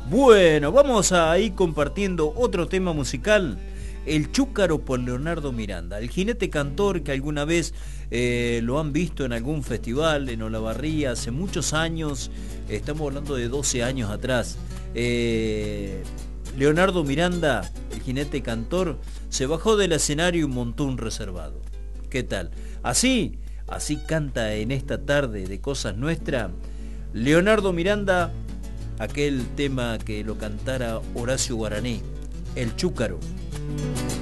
Bueno, vamos a ir compartiendo otro tema musical. El Chúcaro por Leonardo Miranda, el jinete cantor que alguna vez lo han visto en algún festival en Olavarría hace muchos años, estamos hablando de 12 años atrás. Leonardo Miranda, el jinete cantor, se bajó del escenario y montó un reservado. ¿Qué tal? Así canta en esta tarde de Cosas Nuestras Leonardo Miranda, aquel tema que lo cantara Horacio Guaraní, El Chúcaro.